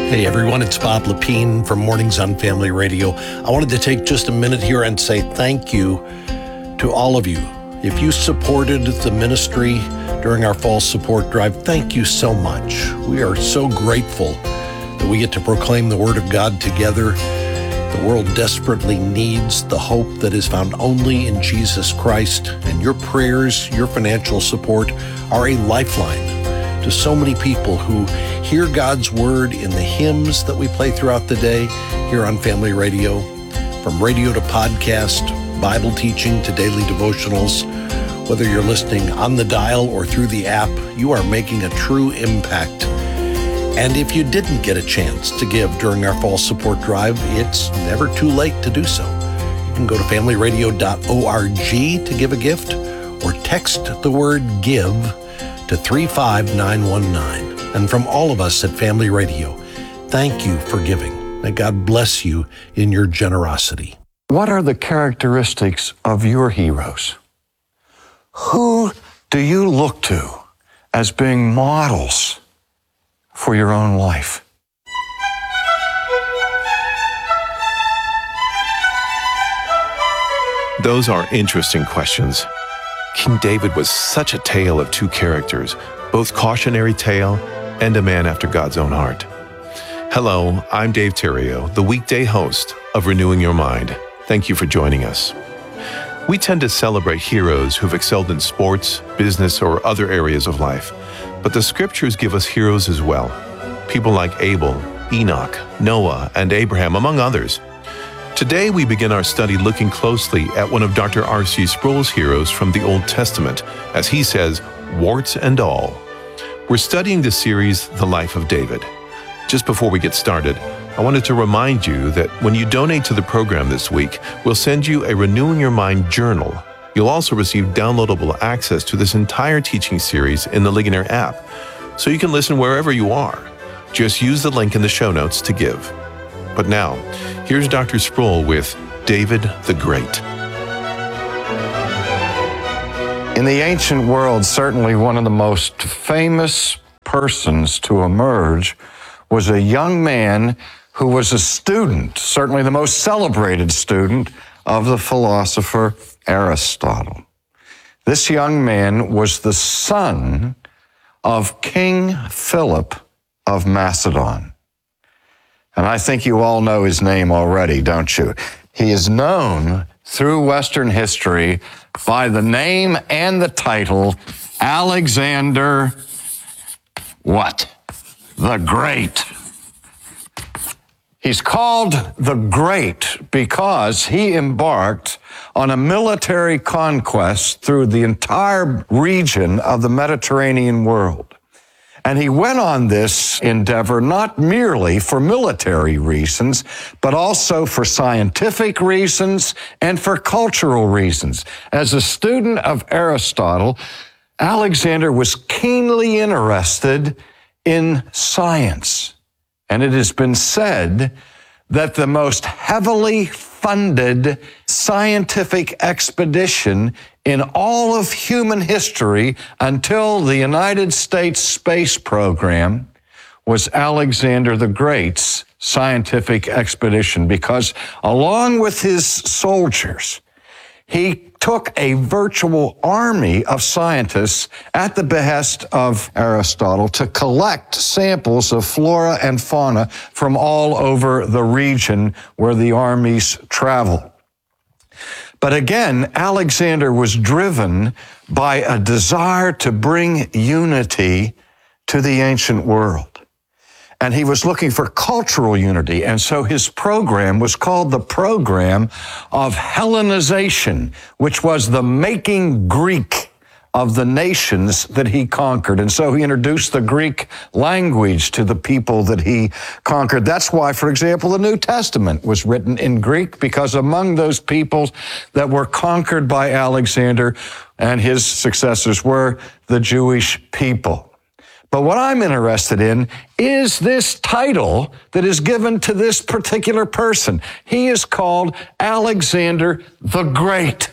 Hey everyone, it's Bob Lepine from Mornings on Family Radio. I wanted to take just a minute here and say thank you to all of you. If you supported the ministry during our fall support drive, thank you so much. We are so grateful that we get to proclaim the Word of God together. The world desperately needs the hope that is found only in Jesus Christ, and your prayers, your financial support are a lifeline to so many people who hear God's Word in the hymns that we play throughout the day here on Family Radio. From radio to podcast, Bible teaching to daily devotionals, whether you're listening on the dial or through the app, you are making a true impact. And if you didn't get a chance to give during our fall support drive, it's never too late to do so. You can go to familyradio.org to give a gift or text the word GIVE to 35919. And from all of us at Family Radio, thank you for giving. May God bless you in your generosity. What are the characteristics of your heroes? Who do you look to as being models for your own life? Those are interesting questions. King David was such a tale of two characters, both cautionary tale and a man after God's own heart. Hello, I'm Dave Terrio, the weekday host of Renewing Your Mind. Thank you for joining us. We tend to celebrate heroes who've excelled in sports, business, or other areas of life, but the scriptures give us heroes as well. People like Abel, Enoch, Noah, and Abraham, among others. Today, we begin our study looking closely at one of Dr. R.C. Sproul's heroes from the Old Testament, as he says, warts and all. We're studying the series, The Life of David. Just before we get started, I wanted to remind you that when you donate to the program this week, we'll send you a Renewing Your Mind journal. You'll also receive downloadable access to this entire teaching series in the Ligonier app, so you can listen wherever you are. Just use the link in the show notes to give. But now, here's Dr. Sproul with David the Great. In the ancient world, certainly one of the most famous persons to emerge was a young man who was a student, certainly the most celebrated student of the philosopher Aristotle. This young man was the son of King Philip of Macedon. And I think you all know his name already, don't you? He is known through Western history by the name and the title Alexander what? The Great. He's called the Great because he embarked on a military conquest through the entire region of the Mediterranean world. And he went on this endeavor not merely for military reasons, but also for scientific reasons and for cultural reasons. As a student of Aristotle, Alexander was keenly interested in science. And it has been said that the most heavily funded scientific expedition in all of human history until the United States space program was Alexander the Great's scientific expedition, because along with his soldiers, he took a virtual army of scientists at the behest of Aristotle to collect samples of flora and fauna from all over the region where the armies traveled. But again, Alexander was driven by a desire to bring unity to the ancient world. And he was looking for cultural unity. And so his program was called the Program of Hellenization, which was the making Greek of the nations that he conquered. And so he introduced the Greek language to the people that he conquered. That's why, for example, the New Testament was written in Greek, because among those peoples that were conquered by Alexander and his successors were the Jewish people. But what I'm interested in is this title that is given to this particular person. He is called Alexander the Great.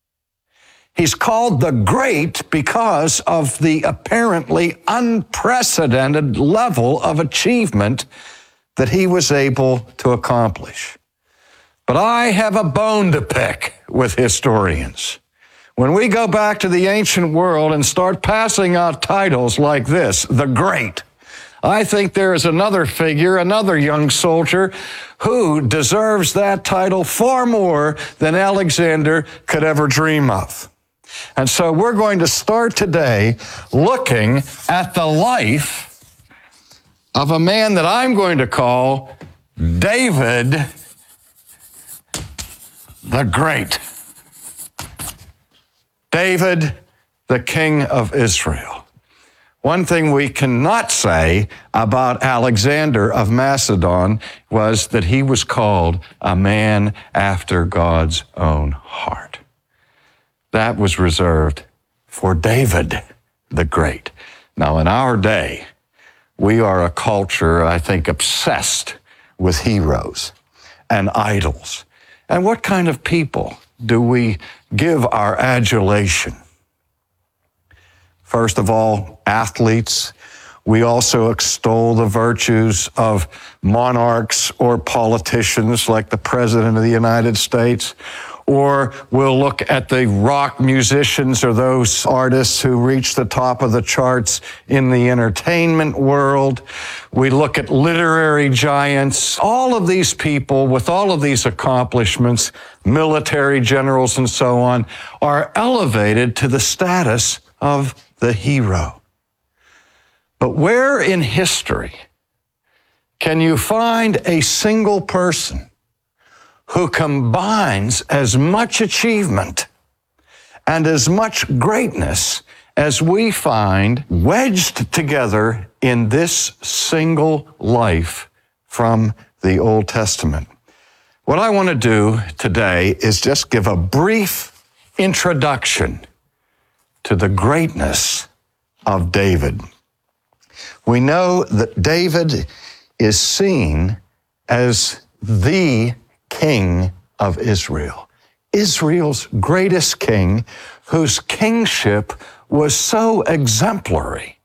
He's called the Great because of the apparently unprecedented level of achievement that he was able to accomplish. But I have a bone to pick with historians. When we go back to the ancient world and start passing out titles like this, the Great, I think there is another figure, another young soldier, who deserves that title far more than Alexander could ever dream of. And so we're going to start today looking at the life of a man that I'm going to call David the Great. David, the King of Israel. One thing we cannot say about Alexander of Macedon was that he was called a man after God's own heart. That was reserved for David the Great. Now, in our day, we are a culture, I think, obsessed with heroes and idols. And what kind of people do we give our adulation? First of all, athletes. We also extol the virtues of monarchs or politicians like the President of the United States. Or we'll look at the rock musicians or those artists who reach the top of the charts in the entertainment world. We look at literary giants. All of these people with all of these accomplishments, military generals and so on, are elevated to the status of the hero. But where in history can you find a single person who combines as much achievement and as much greatness as we find wedged together in this single life from the Old Testament? What I want to do today is just give a brief introduction to the greatness of David. We know that David is seen as the King of Israel, Israel's greatest king, whose kingship was so exemplary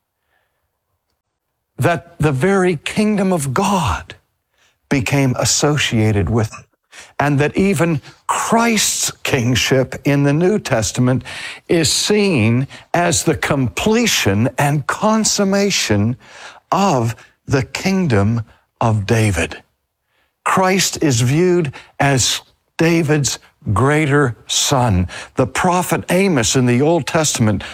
that the very kingdom of God became associated with it, and that even Christ's kingship in the New Testament is seen as the completion and consummation of the kingdom of David. Christ is viewed as David's greater son. The prophet Amos in the Old Testament